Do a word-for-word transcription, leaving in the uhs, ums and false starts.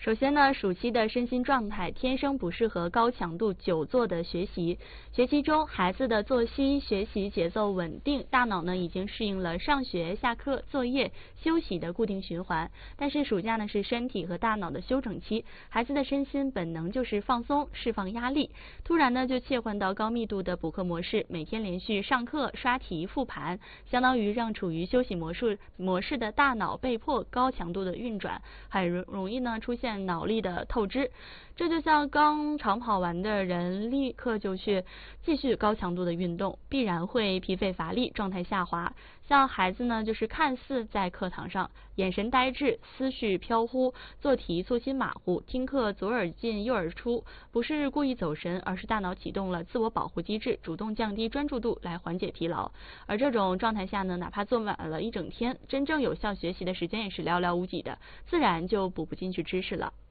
首先呢，暑期的身心状态天生不适合高强度久坐的学习。学期中，孩子的作息、学习节奏稳定，大脑呢已经适应了上学、下课、作业、休息的固定循环。但是暑假呢是身体和大脑的休整期，孩子的身心本能就是放松、释放压力，突然呢就切换到高密度的补课模式，每天连续上课、刷题、复盘，相当于让处于休息模式模式的大脑被迫高强度的运转，很容容易呢出现脑力的透支。这就像刚长跑完的人立刻就去继续高强度的运动，必然会疲惫乏力，状态下滑。像孩子呢，就是看似在课堂上眼神呆滞、思绪飘忽，做题粗心马虎，听课左耳进右耳出，不是故意走神，而是大脑启动了自我保护机制，主动降低专注度来缓解疲劳。而这种状态下呢，哪怕坐满了一整天，真正有效学习的时间也是寥寥无几的，自然就补不进去知识了。